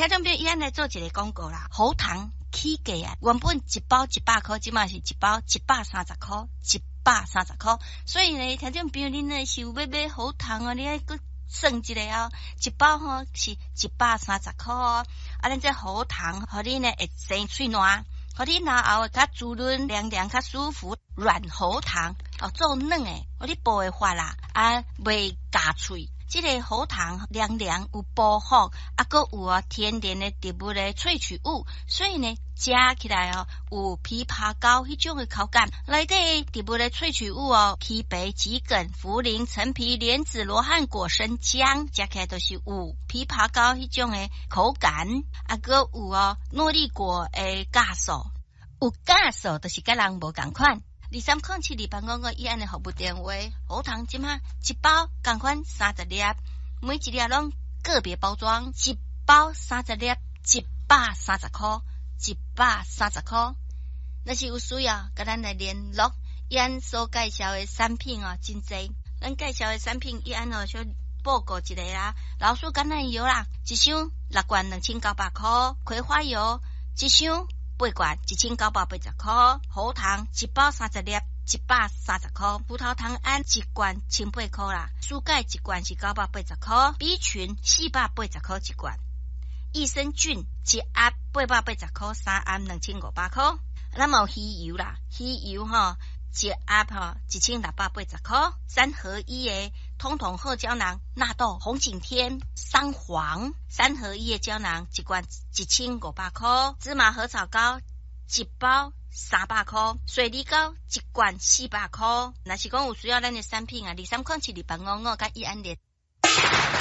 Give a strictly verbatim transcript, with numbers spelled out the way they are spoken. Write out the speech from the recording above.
听众朋友，咱来做一个广告啦。喉糖起价啊，原本一包一百块，即马是一包一百三十块，一百三十块。所以呢，听众朋友，恁呢是有要买喉糖哦，你爱搁算一个哦，一包吼是一百三十块哦。啊，咱这喉糖，互你呢会生喙烂，互你牙后会较滋润凉凉，较舒服。软喉糖哦，做软诶，互你剥会发啦，啊，袂夹喙。这个喉糖凉凉有保护，啊，搁有哦天然的植物的萃取物，所以呢，食起来哦有枇杷膏迄种的口感。内底植物的萃取物哦，枇杷、桔梗、茯苓、陈皮、莲子、罗汉果、生姜，食起来都是有枇杷膏迄种的口感。啊，搁有哦诺丽果的酵素，有酵素就是甲人无共款。二三空七二八五五，伊安的服务电话，喉糖即马一包共款三十粒，每一粒拢个别包装，一包三十粒，一百三十块，一百三十块。若是有需要，甲咱来联络。伊安所介绍的产品哦，真济。咱介绍的产品，伊安哦小报告一个啦。老鼠橄榄油啦，一箱六罐两千九百块；葵花油一箱八罐一千九百八十块，喉糖一包三十粒一百三十块，葡萄糖胺一罐千八块啦，舒钙一罐是九百八十块 ，B 群四百八十块一罐，益生菌一盒八百八十块，三盒两千五百块。那么鱼油啦，鱼油吼一盒吼一千六百八十块，三合一的通通贺胶囊、纳豆、红景天、桑黄，三合一的胶囊一罐一千五百块，芝麻合草膏一包三百块，水梨膏一罐四百块。若是讲有需要咱的产品啊，二三空七二八五五甲一安列。